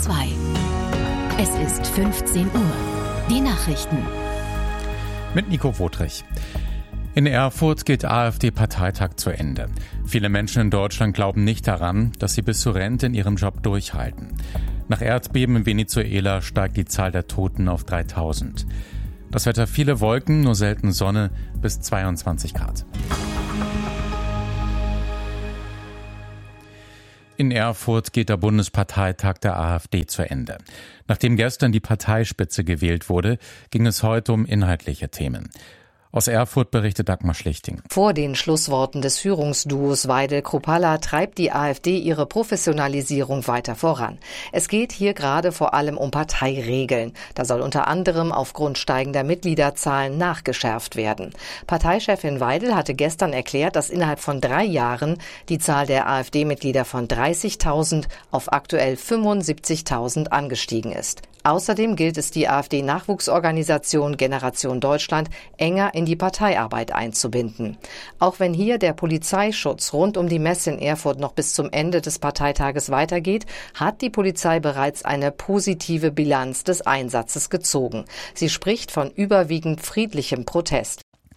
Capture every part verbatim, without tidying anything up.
zwei. Es ist fünfzehn Uhr. Die Nachrichten. Mit Nico Wotrich. In Erfurt geht AfD-Parteitag zu Ende. Viele Menschen in Deutschland glauben nicht daran, dass sie bis zur Rente in ihrem Job durchhalten. Nach Erdbeben in Venezuela steigt die Zahl der Toten auf dreitausend. Das Wetter: viele Wolken, nur selten Sonne, bis zweiundzwanzig Grad. In Erfurt geht der Bundesparteitag der AfD zu Ende. Nachdem gestern die Parteispitze gewählt wurde, ging es heute um inhaltliche Themen. Aus Erfurt berichtet Dagmar Schlichting. Vor den Schlussworten des Führungsduos Weidel-Kruppalla treibt die AfD ihre Professionalisierung weiter voran. Es geht hier gerade vor allem um Parteiregeln. Da soll unter anderem aufgrund steigender Mitgliederzahlen nachgeschärft werden. Parteichefin Weidel hatte gestern erklärt, dass innerhalb von drei Jahren die Zahl der AfD-Mitglieder von dreißigtausend auf aktuell fünfundsiebzigtausend angestiegen ist. Außerdem gilt es, die AfD-Nachwuchsorganisation Generation Deutschland enger in die Parteiarbeit einzubinden. Auch wenn hier der Polizeischutz rund um die Messe in Erfurt noch bis zum Ende des Parteitages weitergeht, hat die Polizei bereits eine positive Bilanz des Einsatzes gezogen. Sie spricht von überwiegend friedlichem Protest.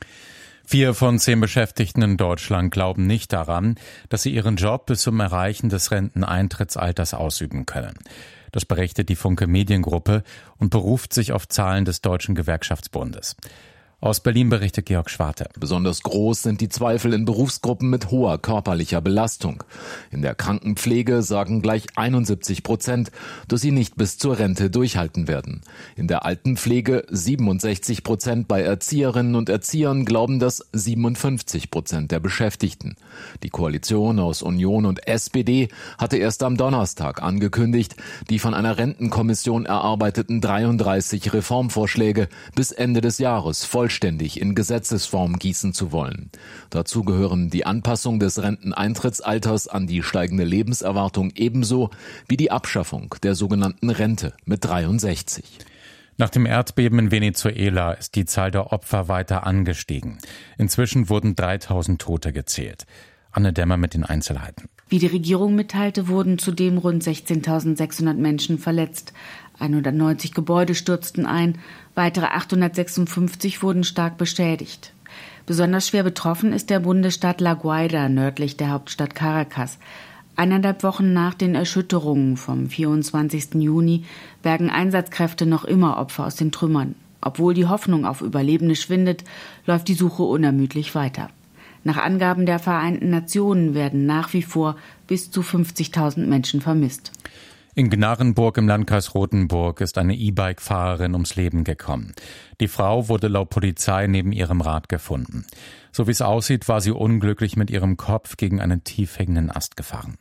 Vier von zehn Beschäftigten in Deutschland glauben nicht daran, dass sie ihren Job bis zum Erreichen des Renteneintrittsalters ausüben können. Das berichtet die Funke Mediengruppe und beruft sich auf Zahlen des Deutschen Gewerkschaftsbundes. Aus Berlin berichtet Georg Schwarte. Besonders groß sind die Zweifel in Berufsgruppen mit hoher körperlicher Belastung. In der Krankenpflege sagen gleich einundsiebzig Prozent, dass sie nicht bis zur Rente durchhalten werden. In der Altenpflege siebenundsechzig Prozent, bei Erzieherinnen und Erziehern glauben das siebenundfünfzig Prozent der Beschäftigten. Die Koalition aus Union und S P D hatte erst am Donnerstag angekündigt, die von einer Rentenkommission erarbeiteten dreiunddreißig Reformvorschläge bis Ende des Jahres voll vollständig in Gesetzesform gießen zu wollen. Dazu gehören die Anpassung des Renteneintrittsalters an die steigende Lebenserwartung ebenso wie die Abschaffung der sogenannten Rente mit dreiundsechzig. Nach dem Erdbeben in Venezuela ist die Zahl der Opfer weiter angestiegen. Inzwischen wurden dreitausend Tote gezählt. Anne Dämmer mit den Einzelheiten. Wie die Regierung mitteilte, wurden zudem rund sechzehntausendsechshundert Menschen verletzt. hundertneunzig Gebäude stürzten ein, weitere achthundertsechsundfünfzig wurden stark beschädigt. Besonders schwer betroffen ist der Bundesstaat La Guaira, nördlich der Hauptstadt Caracas. Eineinhalb Wochen nach den Erschütterungen vom vierundzwanzigsten Juni bergen Einsatzkräfte noch immer Opfer aus den Trümmern. Obwohl die Hoffnung auf Überlebende schwindet, läuft die Suche unermüdlich weiter. Nach Angaben der Vereinten Nationen werden nach wie vor bis zu fünfzigtausend Menschen vermisst. In Gnarrenburg im Landkreis Rothenburg ist eine E-Bike-Fahrerin ums Leben gekommen. Die Frau wurde laut Polizei neben ihrem Rad gefunden. So wie es aussieht, war sie unglücklich mit ihrem Kopf gegen einen tief hängenden Ast gefahren.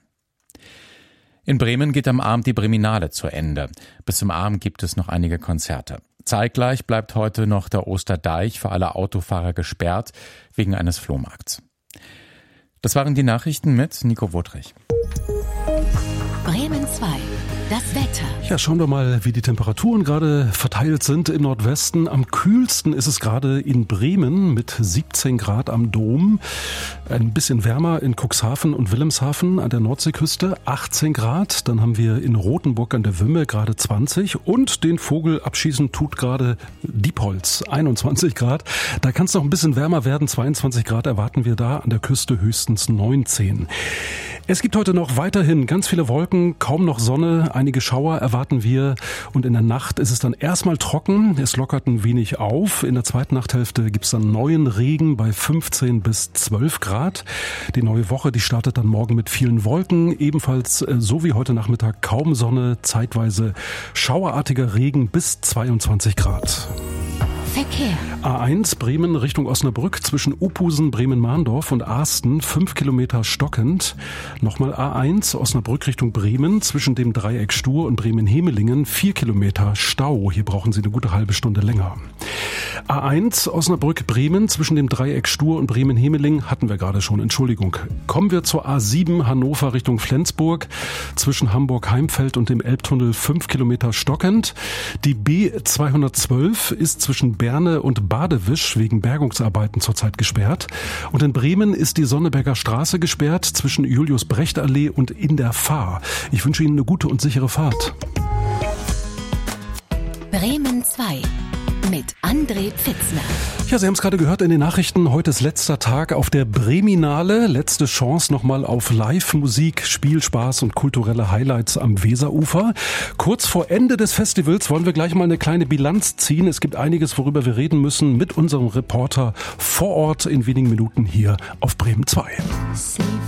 In Bremen geht am Abend die Breminale zu Ende. Bis zum Abend gibt es noch einige Konzerte. Zeitgleich bleibt heute noch der Osterdeich für alle Autofahrer gesperrt wegen eines Flohmarkts. Das waren die Nachrichten mit Nico Wotrich. Bremen zwei. Das Wetter. Ja, schauen wir mal, wie die Temperaturen gerade verteilt sind im Nordwesten. Am kühlsten ist es gerade in Bremen mit siebzehn Grad am Dom. Ein bisschen wärmer in Cuxhaven und Wilhelmshaven an der Nordseeküste, achtzehn Grad. Dann haben wir in Rothenburg an der Wümme gerade zwanzig. Und den Vogel abschießen tut gerade Diepholz, einundzwanzig Grad. Da kann es noch ein bisschen wärmer werden, zweiundzwanzig Grad erwarten wir da, an der Küste höchstens neunzehn. Es gibt heute noch weiterhin ganz viele Wolken, kaum noch Sonne, einige Schauer erwarten wir und in der Nacht ist es dann erstmal trocken, es lockert ein wenig auf. In der zweiten Nachthälfte gibt es dann neuen Regen bei fünfzehn bis zwölf Grad. Die neue Woche, die startet dann morgen mit vielen Wolken, ebenfalls so wie heute Nachmittag kaum Sonne, zeitweise schauerartiger Regen bis zweiundzwanzig Grad. Verkehr. A eins Bremen Richtung Osnabrück zwischen Uphusen, Bremen-Mahndorf und Asten, fünf Kilometer stockend. Nochmal A eins Osnabrück Richtung Bremen zwischen dem Dreieck Stur und Bremen-Hemelingen, vier Kilometer Stau. Hier brauchen Sie eine gute halbe Stunde länger. A eins Osnabrück-Bremen zwischen dem Dreieck Stur und Bremen-Hemeling hatten wir gerade schon, Entschuldigung. Kommen wir zur A sieben Hannover Richtung Flensburg zwischen Hamburg-Heimfeld und dem Elbtunnel, fünf Kilometer stockend. Die B zweihundertzwölf ist zwischen Berne und Badewisch wegen Bergungsarbeiten zurzeit gesperrt. Und in Bremen ist die Sonneberger Straße gesperrt zwischen Julius-Brecht-Allee und in der Fahr. Ich wünsche Ihnen eine gute und sichere Fahrt. Bremen zwei mit André Pfitzner. Ja, Sie haben es gerade gehört in den Nachrichten. Heute ist letzter Tag auf der Breminale. Letzte Chance nochmal auf Live-Musik, Spielspaß und kulturelle Highlights am Weserufer. Kurz vor Ende des Festivals wollen wir gleich mal eine kleine Bilanz ziehen. Es gibt einiges, worüber wir reden müssen mit unserem Reporter vor Ort in wenigen Minuten hier auf Bremen zwei.